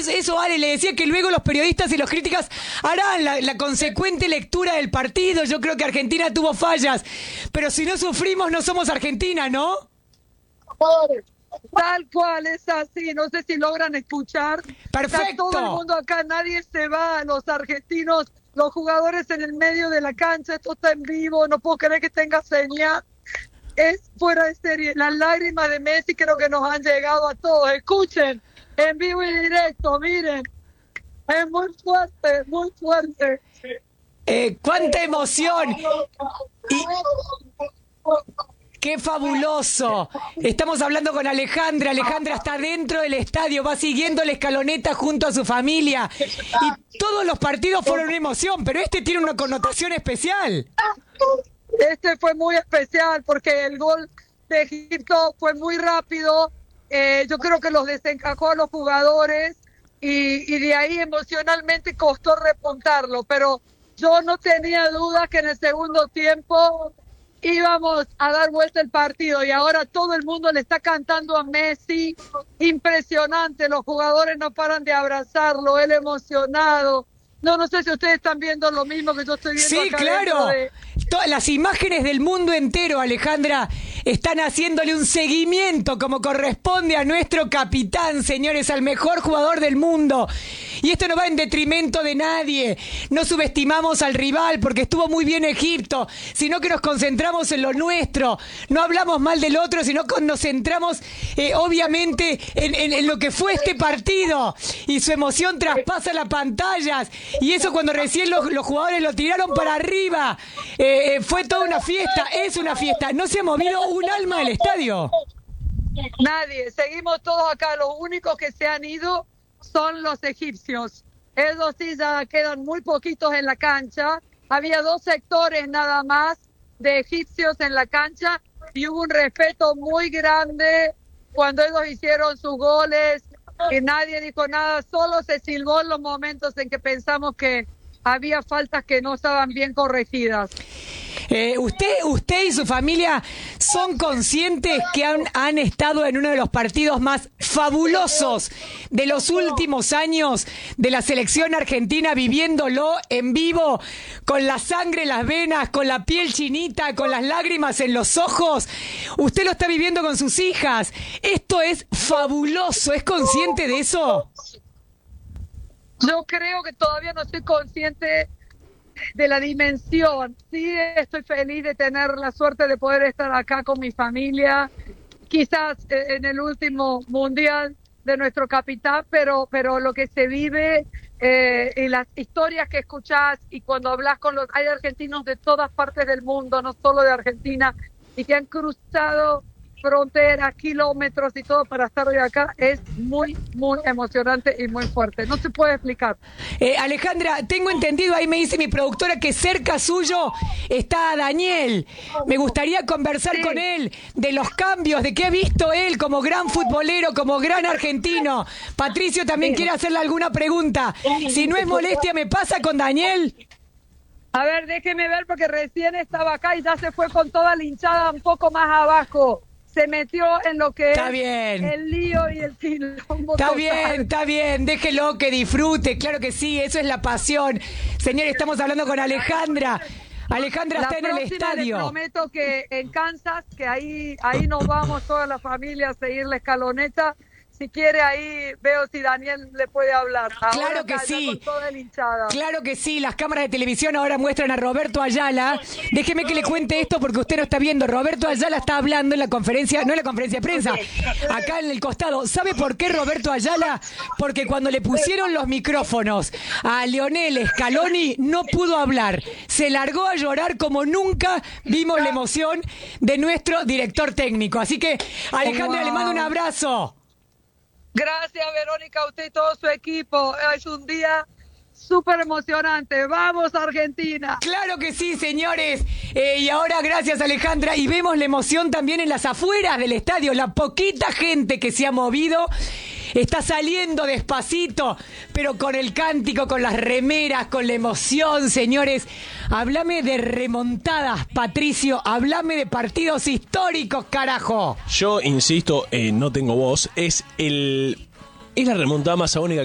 eso, Ale, le decía que luego los periodistas y los críticos harán la consecuente lectura del partido. Yo creo que Argentina tuvo fallas, pero si no sufrimos no somos Argentina, ¿no? Tal cual, es así. No sé si logran escuchar. Perfecto. Está todo el mundo acá, nadie se va. Los argentinos, los jugadores en el medio de la cancha. Esto está en vivo, no puedo creer que tenga señal. Es fuera de serie. Las lágrimas de Messi creo que nos han llegado a todos. Escuchen, en vivo y directo, miren. Es muy fuerte, muy fuerte. ¡Cuánta emoción! Y ¡qué fabuloso! Estamos hablando con Alejandra. Alejandra está dentro del estadio, va siguiendo la escaloneta junto a su familia. Y todos los partidos fueron una emoción, pero este tiene una connotación especial. Este fue muy especial porque el gol de Egipto fue muy rápido. Yo creo que los desencajó a los jugadores y de ahí emocionalmente costó repuntarlo. Pero yo no tenía duda que en el segundo tiempo íbamos a dar vuelta el partido y ahora todo el mundo le está cantando a Messi. Impresionante, los jugadores no paran de abrazarlo, él emocionado. No sé si ustedes están viendo lo mismo que yo estoy viendo. Sí, acá claro. de... Todas las imágenes del mundo entero, Alejandra, están haciéndole un seguimiento como corresponde a nuestro capitán, señores, al mejor jugador del mundo. Y esto no va en detrimento de nadie. No subestimamos al rival porque estuvo muy bien Egipto, sino que nos concentramos en lo nuestro. No hablamos mal del otro, sino que nos centramos obviamente en lo que fue este partido. Y su emoción traspasa las pantallas. Y eso cuando recién los jugadores lo tiraron para arriba. Fue toda una fiesta, es una fiesta. No se ha movido un alma del estadio. Nadie, seguimos todos acá. Los únicos que se han ido son los egipcios. Esos sí ya quedan muy poquitos en la cancha. Había 2 sectores nada más de egipcios en la cancha y hubo un respeto muy grande cuando ellos hicieron sus goles y nadie dijo nada, solo se silbó en los momentos en que pensamos que había faltas que no estaban bien corregidas. Usted y su familia son conscientes que han estado en uno de los partidos más fabulosos de los últimos años de la selección argentina, viviéndolo en vivo, con la sangre en las venas, con la piel chinita, con las lágrimas en los ojos. Usted lo está viviendo con sus hijas. Esto es fabuloso. ¿Es consciente de eso? Yo creo que todavía no estoy consciente de la dimensión. Sí, estoy feliz de tener la suerte de poder estar acá con mi familia, quizás en el último mundial de nuestro capitán, pero lo que se vive y las historias que escuchás y cuando hablas con hay argentinos de todas partes del mundo, no solo de Argentina, y que han cruzado fronteras, kilómetros y todo para estar hoy acá, es muy, muy emocionante y muy fuerte. No se puede explicar. Alejandra, tengo entendido, ahí me dice mi productora, que cerca suyo está Daniel. Me gustaría conversar con él de los cambios, de qué ha visto él como gran futbolero, como gran argentino. Patricio también quiere hacerle alguna pregunta. Si no es molestia, ¿me pasa con Daniel? A ver, déjeme ver porque recién estaba acá y ya se fue con toda la hinchada un poco más abajo. Se metió en lo que está es bien. El lío y el quilombo. Está bien, déjelo que disfrute, claro que sí, eso es la pasión. Señor, estamos hablando con Alejandra. Alejandra está en el estadio. Les prometo que en Kansas, que ahí nos vamos toda la familia a seguir la escaloneta. Si quiere, ahí veo si Daniel le puede hablar. Claro que sí. Con toda la hinchada. Claro que sí. Las cámaras de televisión ahora muestran a Roberto Ayala. Déjeme que le cuente esto porque usted no está viendo. Roberto Ayala está hablando en la conferencia, no en la conferencia de prensa, acá en el costado. ¿Sabe por qué Roberto Ayala? Porque cuando le pusieron los micrófonos a Lionel Scaloni no pudo hablar. Se largó a llorar como nunca vimos la emoción de nuestro director técnico. Así que, Alejandra, le mando un abrazo. Gracias, Verónica, a usted y todo su equipo. Es un día súper emocionante. ¡Vamos, Argentina! Claro que sí, señores. Y ahora, gracias, Alejandra. Y vemos la emoción también en las afueras del estadio. La poquita gente que se ha movido está saliendo despacito, pero con el cántico, con las remeras, con la emoción, señores. Háblame de remontadas, Patricio. Háblame de partidos históricos, carajo. Yo insisto, no tengo voz. Es la remontada más agónica